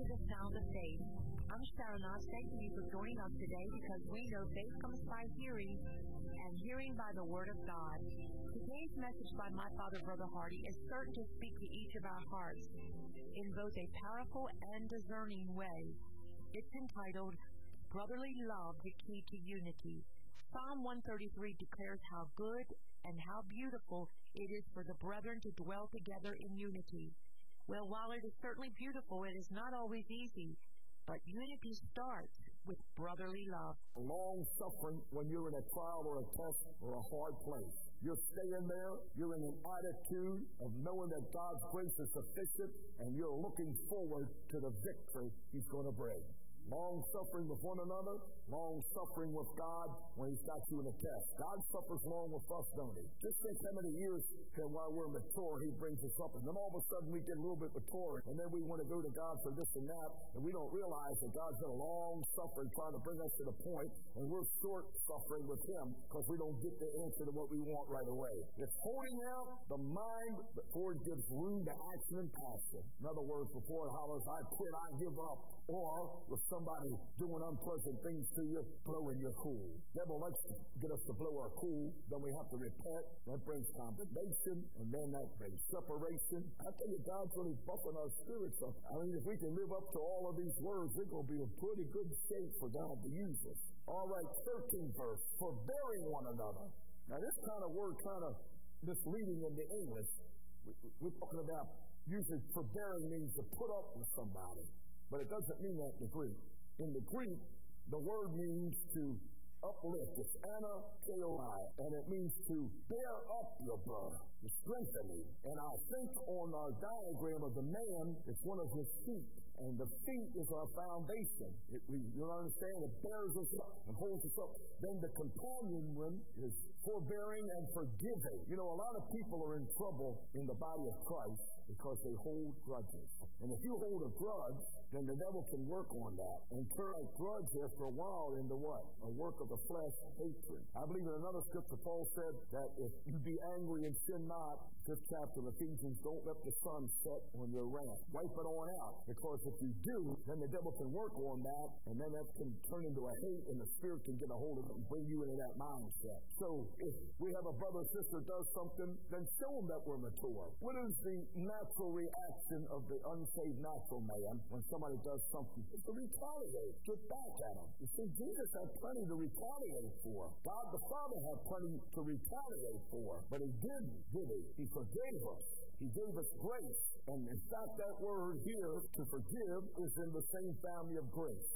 the Sound of Faith. I'm Sharon Knott. Thank you for joining us today because we know faith comes by hearing and hearing by the Word of God. Today's message by my father, Brother Hardy, is certain to speak to each of our hearts in both a powerful and discerning way. It's entitled, Brotherly Love, the Key to Unity. Psalm 133 declares how good and how beautiful it is for the brethren to dwell together in unity. Well, while it is certainly beautiful, it is not always easy. But unity starts with brotherly love. Long suffering when you're in a trial or a test or a hard place. You're staying there. You're in an attitude of knowing that God's grace is sufficient and you're looking forward to the victory He's going to bring. Long suffering with one another, long suffering with God when He's got you in a test. God suffers long with us, don't He? Just think how many years while we're mature, He brings us up. And then all of a sudden we get a little bit mature, and then we want to go to God for this and that, and we don't realize that God's been a long suffering trying to bring us to the point, and we're short suffering with Him because we don't get the answer to what we want right away. It's holding out the mind before it gives room to action and passion. In other words, before it hollers, I quit, I give up. Or with somebody doing unpleasant things to you, blowing your cool. Devil likes to get us to blow our cool, then we have to repent. That brings condemnation, and then that brings separation. I tell you, God's really buffing our spirits up. I mean, if we can live up to all of these words, we're going to be in pretty good shape for God to use us. All right, 13th verse, forbearing one another. Now, this kind of word kind of misleading in the English. We're talking about usually forbearing means to put up with somebody. But it doesn't mean that in the Greek. In the Greek, the word means to uplift. It's anakaioi, and it means to bear up your brother, to strengthen him. And I think on our diagram of the man, it's one of his feet. And the feet is our foundation. You understand? It bears us up and holds us up. Then the companion one is forbearing and forgiving. You know, a lot of people are in trouble in the body of Christ because they hold grudges. And if you hold a grudge, then the devil can work on that and turn that grudge after a while into what? A work of the flesh, hatred. I believe in another scripture, Paul said that if you be angry and sin not, this chapter of Ephesians, don't let the sun set on your wrath. Wipe it on out. Because if you do, then the devil can work on that, and then that can turn into a hate, and the Spirit can get a hold of it and bring you into that mindset. So if we have a brother or sister does something, then show them that we're mature. What is the natural reaction of the unsaved natural man when somebody does something? It's to retaliate, get back at them. You see, Jesus had plenty to retaliate for. God the Father had plenty to retaliate for, but He didn't, did He? He forgave us. He gave us grace. And in fact, that word here, to forgive, is in the same family of grace.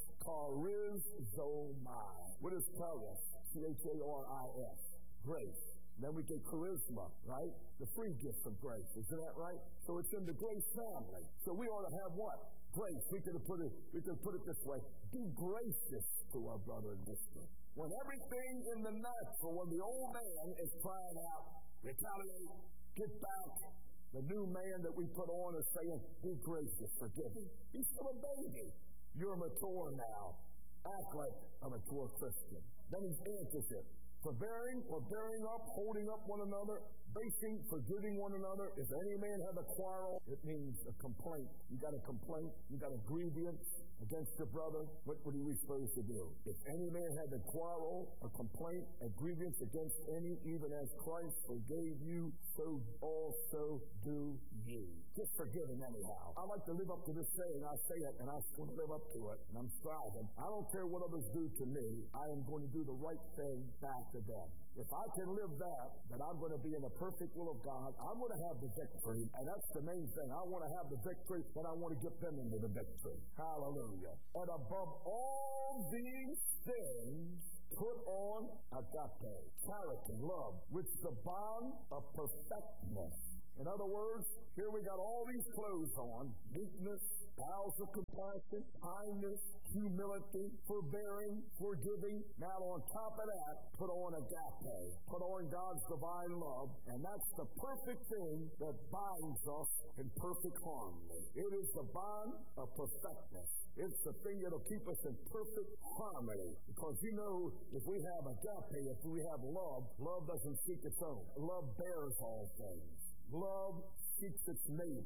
Charizomai. What is charis? C-H-A-R-I-S. Grace. Then we get charisma, right? The free gift of grace. Isn't that right? So it's in the grace family. So we ought to have what? Grace. We could put it this way. Be gracious to our brother and sister. When everything in the natural, when the old man is crying out, retaliate, get back, the new man that we put on is saying, be gracious, forgive him. He's still a baby. You're mature now. Act like a mature Christian. Then he answers it. Forbearing or bearing up, holding up one another, basing, forgiving one another. If any man have a quarrel, it means a complaint. You got a complaint, you got a grievance against your brother. What are we supposed to do? If any man had a quarrel, a complaint, a grievance against any, even as Christ forgave you, so also do ye. Just forgive him anyhow. I like to live up to this saying. I say it, and I want to live up to it, and I'm striving. I don't care what others do to me. I am going to do the right thing back to them. If I can live that, then I'm going to be in the perfect will of God. I'm going to have the victory, and that's the main thing. I want to have the victory, but I want to get them into the victory. Hallelujah. And above all these things, put on agape, charity, love, which is the bond of perfectness. In other words, here we got all these clothes on: meekness, bowels of compassion, kindness, humility, forbearing, forgiving. Now on top of that, put on agape, put on God's divine love, and that's the perfect thing that binds us in perfect harmony. It is the bond of perfectness. It's the thing that'll keep us in perfect harmony. Because you know, if we have agape, if we have love, love doesn't seek its own. Love bears all things. Love seeks its neighbor.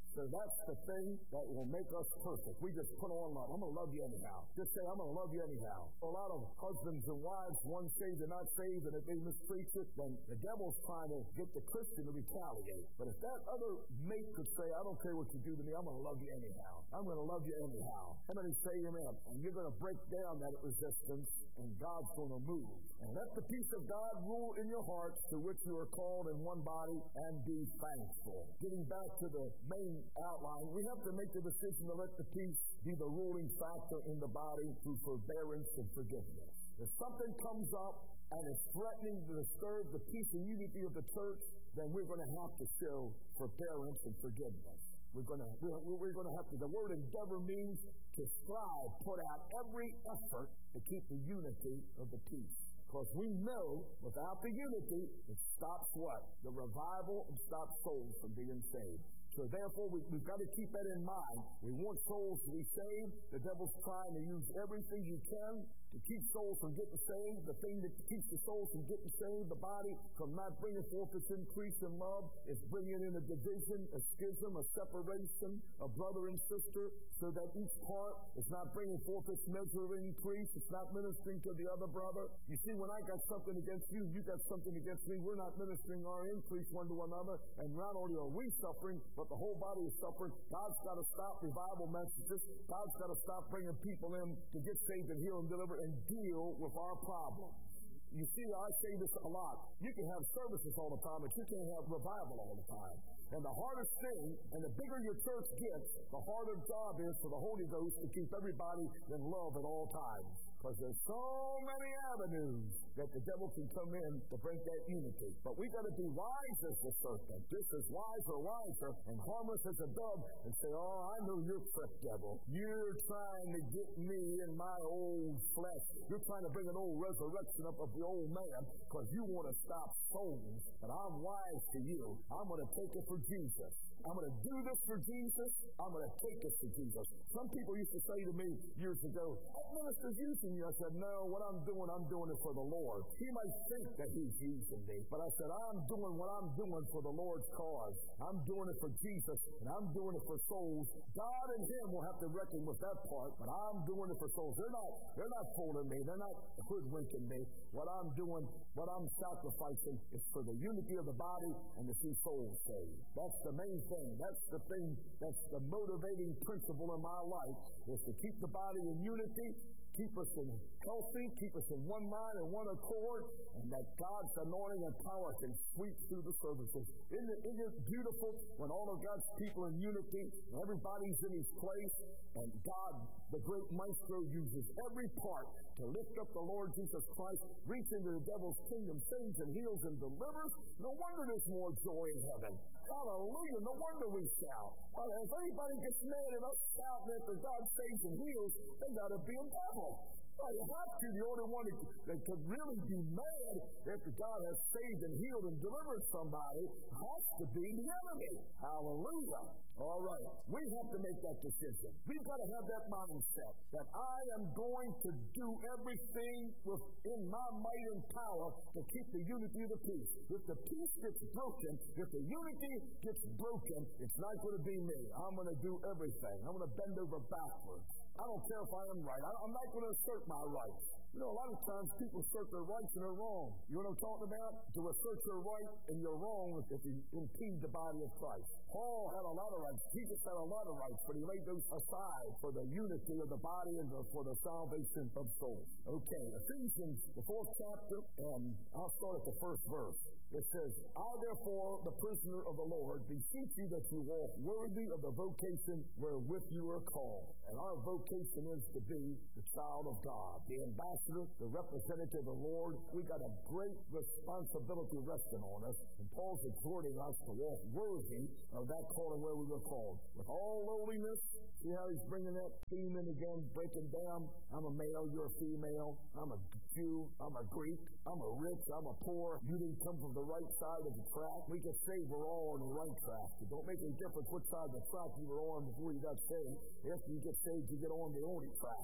So that's the thing that will make us perfect. We just put on love. I'm going to love you anyhow. Just say, I'm going to love you anyhow. A lot of husbands and wives, one saved and not saved, and if they mistreat you, then the devil's trying to get the Christian to retaliate. But if that other mate could say, I don't care what you do to me, I'm going to love you anyhow. I'm going to love you anyhow. How many say amen? And you're going to break down that resistance, and God's going to move. And let the peace of God rule in your hearts, to which you are called in one body, and be thankful. Getting back to the main outline, we have to make the decision to let the peace be the ruling factor in the body through forbearance and forgiveness. If something comes up and is threatening to disturb the peace and unity of the church, then we're going to have to show forbearance and forgiveness. We're going to have to, the word endeavor means to strive, put out every effort to keep the unity of the peace. Because we know without the unity, it stops what? The revival, and stops souls from being saved. So therefore, we've got to keep that in mind. We want souls to be saved. The devil's trying to use everything he can to keep souls from getting saved. The thing that keeps the souls from getting saved, the body, from not bringing forth its increase in love, is bringing in a division, a schism, a separation, a brother and sister, so that each part is not bringing forth its measure of increase. It's not ministering to the other brother. You see, when I got something against you, you got something against me. We're not ministering our increase one to another, and not only are we suffering, but the whole body is suffering. God's got to stop revival messages. God's got to stop bringing people in to get saved and heal and deliver and deal with our problems. You see, I say this a lot. You can have services all the time, but you can't have revival all the time. And the hardest thing, and the bigger your church gets, the harder job is for the Holy Ghost to keep everybody in love at all times. Because there's so many avenues that the devil can come in to break that unity. But we got to be wise as the serpent, just as wise or wiser, and harmless as a dove, and say, oh, I know your trick, devil. You're trying to get me in my old flesh. You're trying to bring an old resurrection up of the old man, because you want to stop souls. But I'm wise to you. I'm going to take it for Jesus. I'm going to do this for Jesus. I'm going to take this for Jesus. Some people used to say to me years ago, that minister's using you. I said, no, what I'm doing it for the Lord. He might think that he's using me, but I said, I'm doing what I'm doing for the Lord's cause. I'm doing it for Jesus, and I'm doing it for souls. God and him will have to reckon with that part, but I'm doing it for souls. They're not fooling me. They're not hoodwinking me. What I'm doing, what I'm sacrificing is for the unity of the body and to see souls saved. That's the main thing. That's the thing, that's the motivating principle in my life, is to keep the body in unity, keep us in healthy, keep us in one mind and one accord, and that God's anointing and power can sweep through the services. Isn't it beautiful when all of God's people in unity, and everybody's in his place, and God, the great maestro, uses every part to lift up the Lord Jesus Christ, reach into the devil's kingdom, saves and heals and delivers? No wonder there's more joy in heaven. Hallelujah. No wonder we shout. If anybody gets mad at us shouting after God saves and heals, they got to be a devil. Well, you have to. The only one that could really be mad after God has saved and healed and delivered somebody has to be the enemy. Hallelujah. All right. We have to make that decision. We've got to have that mindset that I am going to do everything within my might and power to keep the unity of the peace. If the peace gets broken, if the unity gets broken, it's not going to be me. I'm going to do everything. I'm going to bend over backwards. I don't care if I am right. I'm not going to assert my rights. You know, a lot of times people assert their rights and they're wrong. You know what I'm talking about? To assert your right and you're wrong if you impede the body of Christ. Paul had a lot of rights. Jesus had a lot of rights, but he laid those aside for the unity of the body and for the salvation of souls. Okay, Ephesians, the 4th chapter, and I'll start at the first verse. It says, I therefore, the prisoner of the Lord, beseech you that you walk worthy of the vocation wherewith you are called. And our vocation is to be the child of God, the ambassador, the representative of the Lord. We got a great responsibility resting on us. And Paul's exhorting us to walk worthy of that calling where we were called. With all lowliness, see how he's bringing that theme in again, breaking down. I'm a male, you're a female. I'm a Jew, I'm a Greek, I'm a rich, I'm a poor. You didn't come from the right side of the track. We get saved, we're all on the right track. It don't make any difference which side of the track you were on before you got saved. After you get saved, you get on the only track.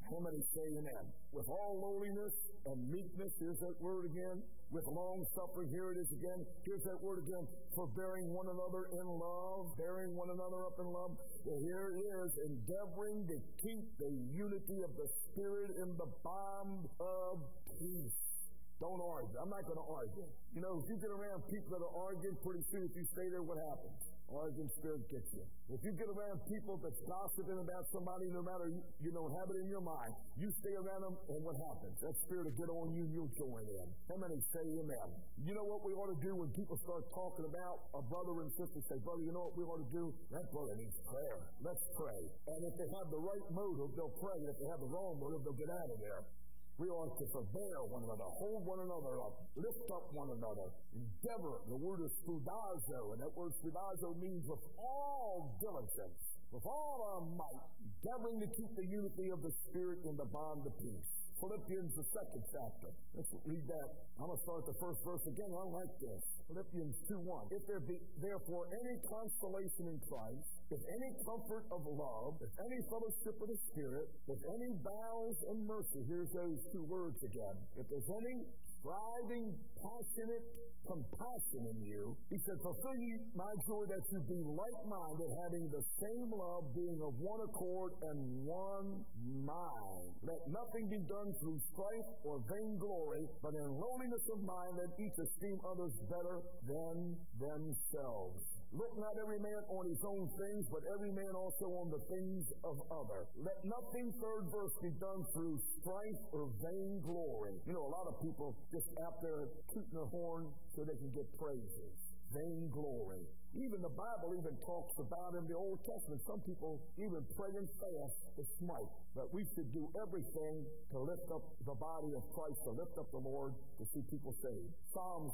How many say amen? With all lowliness and meekness, here's that word again. With long suffering, here it is again. Here's that word again. Forbearing one another in love, bearing one another up in love. Here it is, endeavoring to keep the unity of the Spirit in the bond of peace. Don't argue. I'm not going to argue. You know, if you get around people that are arguing, pretty soon if you stay there, what happens? Arguing spirit gets you. If you get around people that's gossiping about somebody, no matter, you don't have it in your mind, you stay around them, and what happens? That spirit will get on you, you'll join in. How many say amen? You know what we ought to do when people start talking about a brother and sister? Say, brother, you know what we ought to do? That brother needs prayer. Let's pray. And if they have the right motive, they'll pray. And if they have the wrong motive, they'll get out of there. We ought to forbear one another, hold one another up, lift up one another, endeavor. The word is spoudazo, and that word spoudazo means with all diligence, with all our might, endeavoring to keep the unity of the Spirit in the bond of peace. Philippians, the 2nd chapter. Let's read that. I'm going to start the first verse again. I like this. Philippians 2:1. If there be therefore any consolation in Christ, if any comfort of love, if any fellowship of the Spirit, if any bowels and mercy, here's those two words again. If there's any striving, passionate compassion in you, he said, fulfill ye my joy that you be like-minded, having the same love, being of one accord and one mind. Let nothing be done through strife or vainglory, but in lowliness of mind let each esteem others better than themselves. Look not every man on his own things, but every man also on the things of other. Let nothing, 3rd verse, be done through strife or vainglory. You know, a lot of people just out there tooting their horn so they can get praises. Vainglory. Even the Bible even talks about in the Old Testament, some people even pray and fast to smite. But we should do everything to lift up the body of Christ, to lift up the Lord, to see people saved. Psalms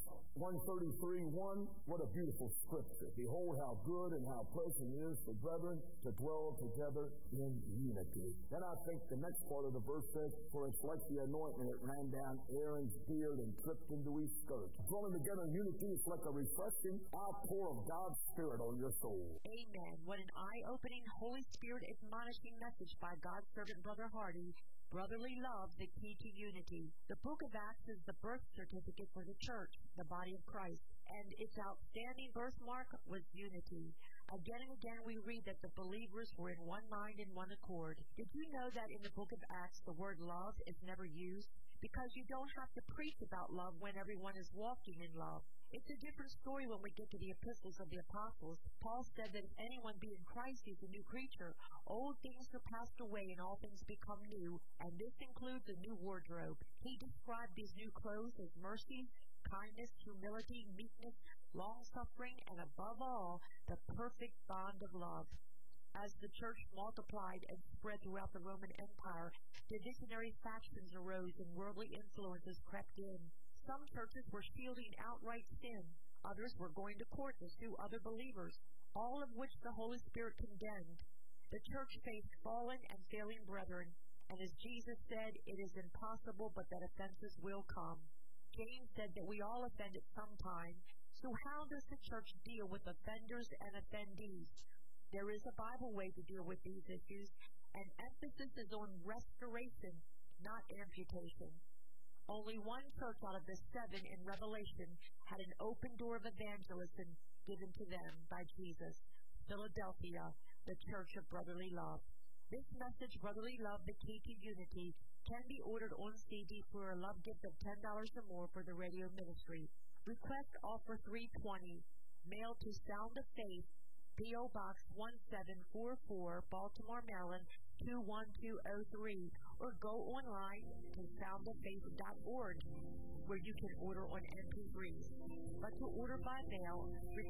133:1, what a beautiful scripture. Behold how good and how pleasant it is for brethren to dwell together in unity. Then I think the next part of the verse says, for it's like the anointment that ran down Aaron's beard and dripped into his skirt. Dwelling together in unity is like a refreshing outpour of God's Spirit on your soul. Amen. What an eye-opening, Holy Spirit admonishing message by God's servant Brother Hardy. Brotherly love, the key to unity. The book of Acts is the birth certificate for the church, the body of Christ, and its outstanding birthmark was unity. Again and again we read that the believers were in one mind and one accord. Did you know that in the book of Acts the word love is never used? Because you don't have to preach about love when everyone is walking in love. It's a different story when we get to the epistles of the apostles. Paul said that if anyone be in Christ, he's a new creature. Old things are passed away and all things become new, and this includes a new wardrobe. He described these new clothes as mercy, kindness, humility, meekness, long-suffering, and above all, the perfect bond of love. As the church multiplied and spread throughout the Roman Empire, divisionary factions arose and worldly influences crept in. Some churches were shielding outright sin. Others were going to court to sue other believers, all of which the Holy Spirit condemned. The church faced fallen and failing brethren, and as Jesus said, it is impossible but that offenses will come. James said that we all offend at some time, so how does the church deal with offenders and offendees? There is a Bible way to deal with these issues, and emphasis is on restoration, not amputation. Only one church out of the 7 in Revelation had an open door of evangelism given to them by Jesus. Philadelphia, the Church of Brotherly Love. This message, Brotherly Love, the Key to Unity, can be ordered on CD for a love gift of $10 or more for the radio ministry. Request offer 320. Mail to Sound of Faith, P.O. Box 1744, Baltimore, Maryland, 21203, or go online to soundoffaith.org, where you can order on MP3s. But to order by mail,